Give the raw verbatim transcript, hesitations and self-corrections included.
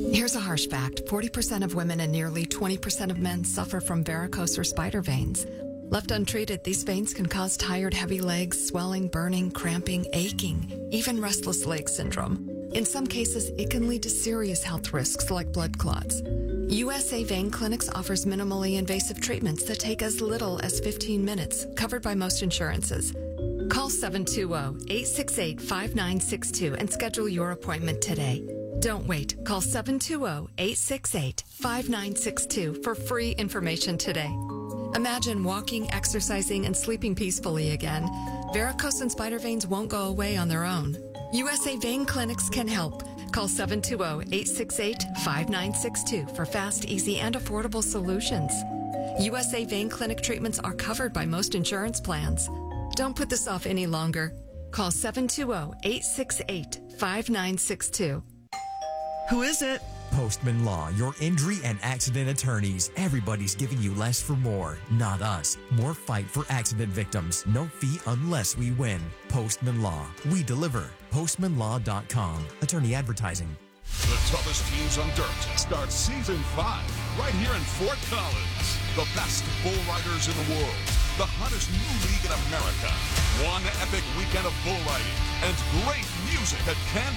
Here's a harsh fact. forty percent of women and nearly twenty percent of men suffer from varicose or spider veins. Left untreated, these veins can cause tired, heavy legs, swelling, burning, cramping, aching, even restless leg syndrome. In some cases, it can lead to serious health risks like blood clots. U S A Vein Clinics offers minimally invasive treatments that take as little as fifteen minutes, covered by most insurances. Call seven two zero, eight six eight, five nine six two and schedule your appointment today. Don't wait. Call seven two zero, eight six eight, five nine six two for free information today. Imagine walking, exercising, and sleeping peacefully again. Varicose and spider veins won't go away on their own. U S A Vein Clinics can help. Call seven two zero, eight six eight, five nine six two for fast, easy, and affordable solutions. U S A Vein Clinic treatments are covered by most insurance plans. Don't put this off any longer. Call seven two zero, eight six eight, five nine six two. Who is it? Postman Law, your injury and accident attorneys. Everybody's giving you less for more. Not us. More fight for accident victims. No fee unless we win. Postman Law. We deliver. postman law dot com. Attorney advertising. The toughest teams on dirt starts season five right here in Fort Collins. The best bull riders in the world. The hottest new league in America. One epic weekend of bull riding and great music that can't